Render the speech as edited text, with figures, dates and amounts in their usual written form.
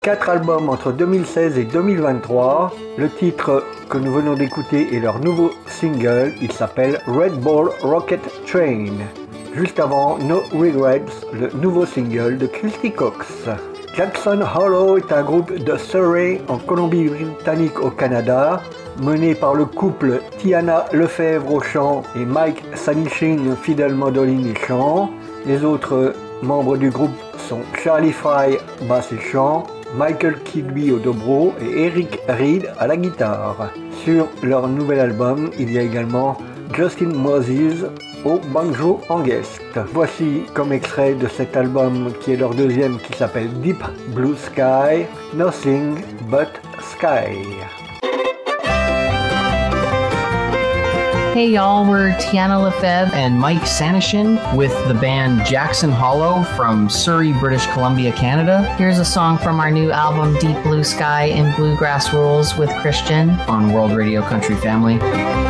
4 albums entre 2016 et 2023. Le titre que nous venons d'écouter est leur nouveau single, il s'appelle Red Bull Rocket Train. Juste avant, No Regrets, le nouveau single de Christy Cox. Jackson Hollow est un groupe de Surrey en Colombie-Britannique au Canada, mené par le couple Tiana Lefebvre au chant et Mike Sanichin, fiddle, mandoline et chant. Les autres membres du groupe sont Charlie Fry, basse et chant, Michael Kidby au dobro et Eric Reed à la guitare. Sur leur nouvel album, il y a également Justin Moses au banjo en guest. Voici comme extrait de cet album qui est leur deuxième, qui s'appelle Deep Blue Sky, Nothing But Sky. Hey y'all, we're Tiana Lefebvre and Mike Sanishin with the band Jackson Hollow from Surrey, British Columbia, Canada. Here's a song from our new album Deep Blue Sky and Bluegrass Rules with Christian on World Radio Country Family.